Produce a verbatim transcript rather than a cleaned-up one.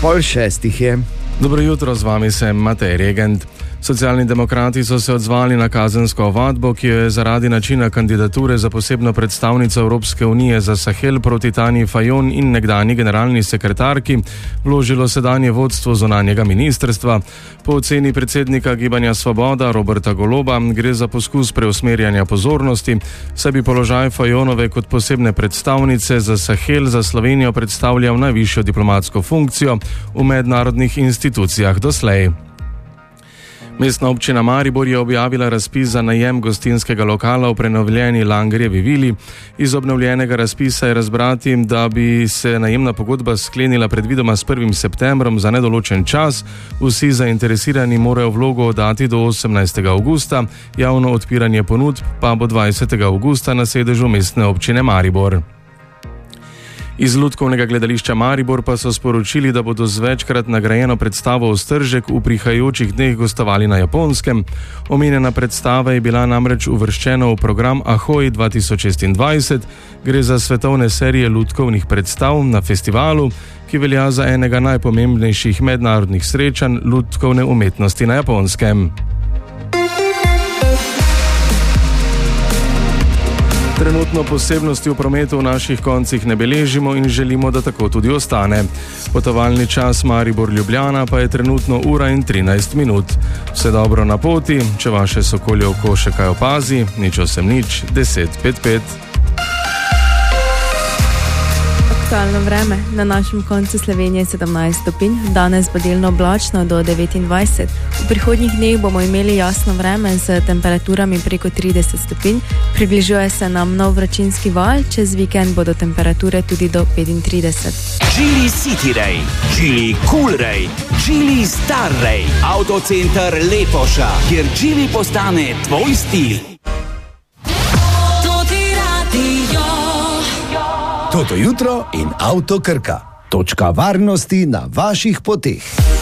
Pol šestih je. Dobro jutro, z vami sem Matej Regent. Socialni demokrati so se odzvali na kazensko ovadbo, ki jo je zaradi načina kandidature za posebno predstavnico Evropske unije za Sahel proti Tanji Fajon in nekdanji generalni sekretarki vložilo sedanje vodstvo zunanjega ministrstva. Po oceni predsednika Gibanja Svoboda Roberta Goloba gre za poskus preusmerjanja pozornosti, saj bi položaj Fajonove kot posebne predstavnice za Sahel za Slovenijo predstavljal najvišjo diplomatsko funkcijo v mednarodnih institucijah doslej. Mestna občina Maribor je objavila razpis za najem gostinskega lokala v prenovljeni Langerjevi vili. Iz obnovljenega razpisa je razbrati, da bi se najemna pogodba sklenila predvidoma s prvim septembrom za nedoločen čas. Vsi zainteresirani morajo vlogo oddati do osemnajstega avgusta, javno odpiranje ponudb pa bo dvajsetega avgusta na sedežu mestne občine Maribor. Iz Lutkovnega gledališča Maribor pa so sporočili, da bodo z večkrat nagrajeno predstavo Ostržek v prihajajočih dneh gostovali na Japonskem. Omenjena predstava je bila namreč uvrščena v program Ahoj dva tisoč šestindvajset. Gre za svetovne serije lutkovnih predstav na festivalu, ki velja za enega najpomembnejših mednarodnih srečanj lutkovne umetnosti na Japonskem. Trenutno posebnosti v prometu v naših koncih ne beležimo in želimo, da tako tudi ostane. Potovalni čas Maribor-Ljubljana pa je trenutno ura in trinajst minut. Vse dobro na poti, če vaše sokolje oko še kaj opazi, nič osem nič, deset pet pet. Aktualno vreme. Na našem koncu Slovenije sedemnajst stopinj, danes bo delno oblačno do devetindvajset. V prihodnjih dneh bomo imeli jasno vreme z temperaturami preko trideset stopinj. Približuje se nam nov vročinski val, čez vikend bodo temperature tudi do petintrideset. Geely City Ray, Geely Cool Ray, Geely Star Ray, Autocenter Lepoša, kjer Geely postane tvoj stil. Toto jutro in Avto Krka. Točka varnosti na vaših poteh.